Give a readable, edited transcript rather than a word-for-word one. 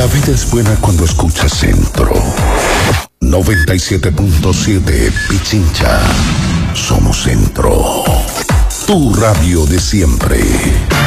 La vida es buena cuando escuchas Centro 97.7 Pichincha. Somos Centro, tu radio de siempre.